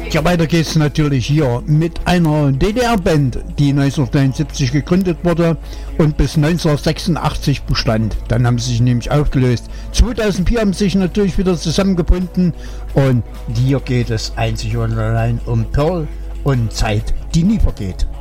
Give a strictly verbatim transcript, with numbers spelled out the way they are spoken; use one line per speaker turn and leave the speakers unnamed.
Ja, weiter geht's natürlich hier mit einer D D R-Band, die neunzehnhundertneunundsiebzig gegründet wurde und bis neunzehnhundertsechsundachtzig bestand. Dann haben sie sich nämlich aufgelöst. zweitausendvier haben sie sich natürlich wieder zusammengebunden und hier geht es einzig und allein um Pearl und Zeit, die nie vergeht.